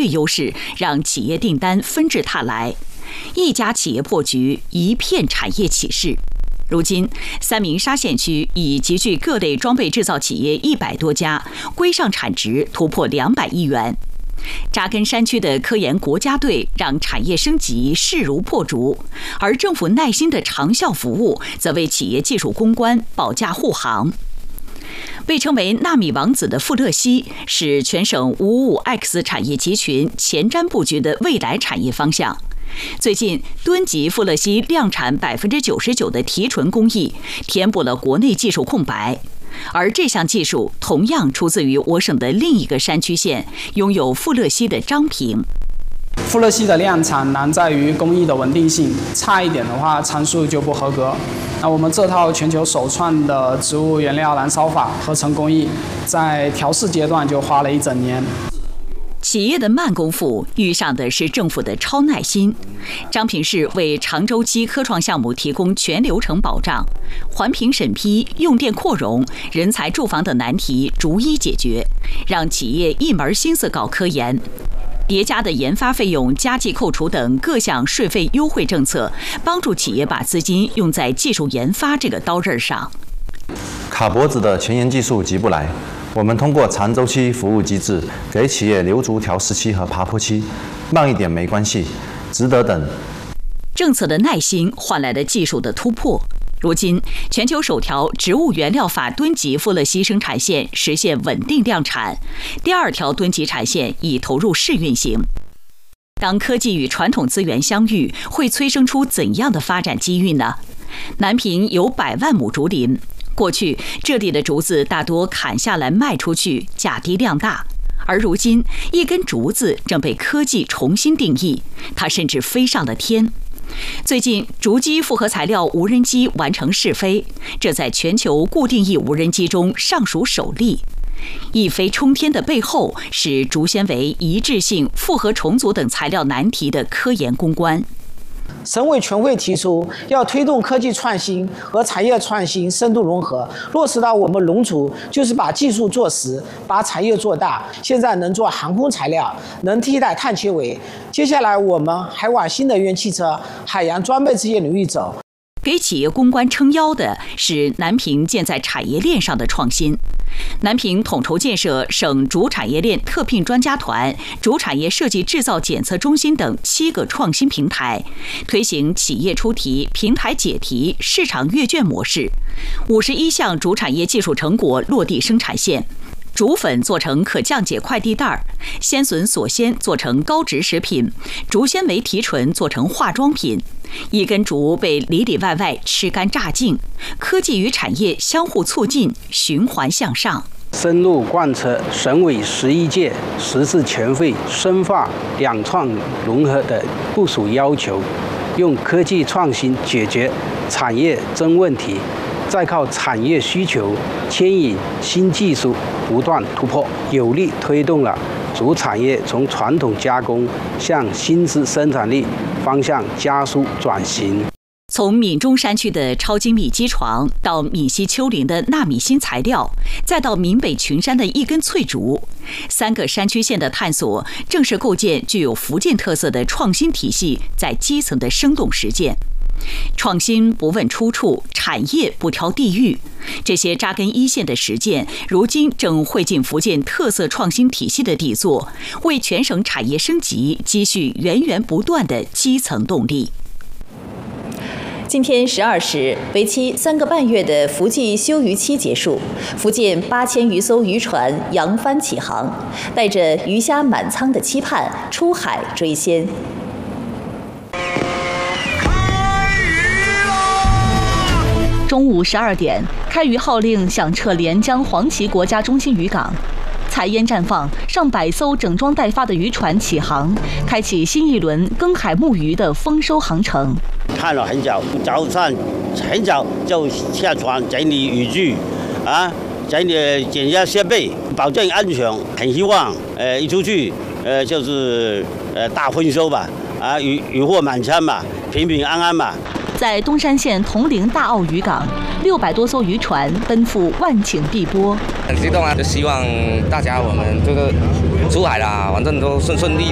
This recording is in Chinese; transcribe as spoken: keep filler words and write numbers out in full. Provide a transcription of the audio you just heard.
对优势，让企业订单纷至沓来。一家企业破局，一片产业起势。如今，三明沙县区已集聚各类装备制造企业一百多家，规上产值突破两百亿元。扎根山区的科研国家队让产业升级势如破竹，而政府耐心的长效服务则为企业技术攻关保驾护航。被称为纳米王子的富勒烯是全省五五五 X 产业集群前瞻布局的未来产业方向。最近，敦吉富勒烯量产百分之九十九的提纯工艺，填补了国内技术空白。而这项技术同样出自于我省的另一个山区县，拥有富勒烯的张平。 富勒烯的量产难在于工艺的稳定性，差一点的话参数就不合格。那我们这套全球首创的植物原料燃烧法合成工艺，在调试阶段就花了一整年。 企业的慢功夫遇上的是政府的超耐心。张平市为长周期科创项目提供全流程保障，环评审批、用电扩容、人才住房等难题逐一解决，让企业一门心思搞科研。叠加的研发费用加计扣除等各项税费优惠政策，帮助企业把资金用在技术研发这个刀刃上。 卡脖子的前沿技术急不来。我们通过长周期服务机制，给企业留足调试期和爬坡期，慢一点没关系，值得等。 政策的耐心换来了技术的突破。如今，全球首条植物原料法敦吉富勒烯生产线实现稳定量产，第二条敦吉产线已投入试运行。当科技与传统资源相遇，会催生出怎样的发展机遇呢？南平有百万亩竹林。过去，这里的竹子大多砍下来卖出去，价低量大。而如今，一根竹子正被科技重新定义，它甚至飞上了天。最近，竹机复合材料无人机完成试飞，这在全球固定翼无人机中尚属首例。一飞冲天的背后，是竹纤维一致性、复合重组等材料难题的科研攻关。 省委全会提出，要推动科技创新和产业创新深度融合，落实到我们龙竹，就是把技术做实，把产业做大。现在能做航空材料，能替代碳纤维，接下来我们还往新能源汽车、海洋装备这些领域走。 给企业攻关撑腰的是南平建在产业链上的创新。南平统筹建设省竹产业链特聘专家团、竹产业设计制造检测中心等七个创新平台，推行企业出题、平台解题、市场阅卷模式。五十一项竹产业技术成果落地生产线。竹粉做成可降解快递袋，鲜笋锁鲜做成高值食品，竹纤维提纯做成化妆品。一根竹被里里外外吃干榨净，科技与产业相互促进，循环向上。 深入贯彻省委十一届十次全会深化两创融合的部署要求，用科技创新解决产业真问题，再靠产业需求牵引新技术不断突破，有力推动了竹产业从传统加工向新质生产力方向加速转型。 从闽中山区的超精密机床，到闽西丘陵的纳米新材料，再到闽北群山的一根翠竹，三个山区县的探索，正是构建具有福建特色的创新体系在基层的生动实践。创新不问出处，产业不挑地域，这些扎根一线的实践，如今正汇进福建特色创新体系的底座，为全省产业升级积蓄源源不断的基层动力。 今天十二时，为期三个半月的福记休渔期结束，福建八千余艘渔船扬帆起航，带着鱼虾满仓的期盼，出海追鲜。 中午十二点，开渔号令响彻连江黄岐国家中心渔港，彩烟绽放，上百艘整装待发的渔船起航，开启新一轮耕海牧渔的丰收航程。 看了很早，早上很早就下船整理渔具，啊，整理检查设备，保证安全。很希望，呃，一出去，呃，就是呃大丰收吧，啊，渔渔获满仓吧，平平安安吧。 在东山县铜陵大澳渔港，六百多艘渔船奔赴万顷碧波。 很激动啊！就希望大家我们这个出海啦，反正都顺顺利。